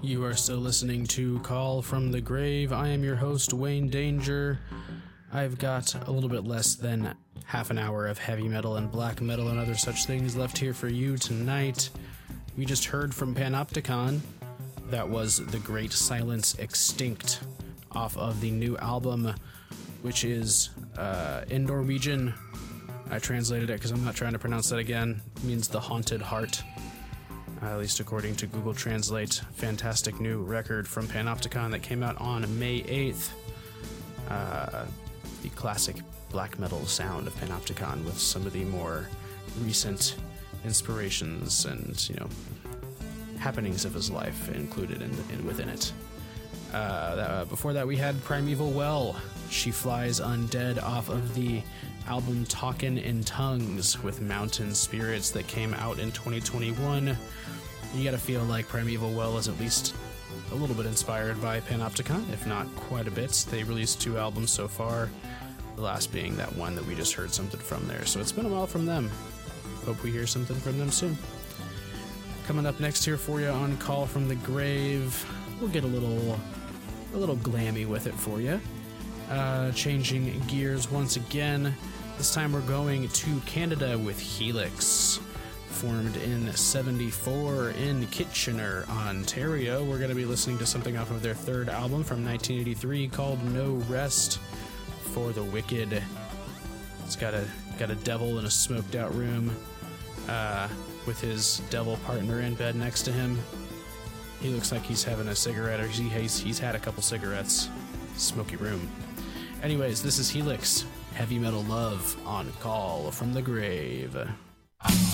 You are still listening to Call from the Grave. I am your host, Wayne Danger. I've got a little bit less than half an hour of heavy metal and black metal and other such things left here for you tonight. We just heard from Panopticon. That was The Great Silence Extinct off of the new album, which is in Norwegian. I translated it because I'm not trying to pronounce that again. It means The Haunted Heart. At least according to Google Translate. Fantastic new record from Panopticon that came out on May 8th. The classic black metal sound of Panopticon with some of the more recent inspirations and, happenings of his life included within it. Before that, we had Primeval Well, She Flies Undead off of the album Talkin' in Tongues with Mountain Spirits that came out in 2021. You gotta feel like Primeval Well is at least a little bit inspired by Panopticon, if not quite a bit. They released 2 albums so far, the last being that one that we just heard something from there. So it's been a while from them. Hope we hear something from them soon. Coming up next here for you on Call from the Grave, we'll get a little glammy with it for you. Changing gears once again. This time we're going to Canada with Helix. Formed in 1974 in Kitchener, Ontario. We're going to be listening to something off of their 3rd album from 1983 called No Rest for the Wicked. It's got a devil in a smoked out room with his devil partner in bed next to him. He looks like he's having a cigarette, or he's had a couple cigarettes. Smoky room. Anyways, this is Helix, Heavy Metal Love on Call from the Grave.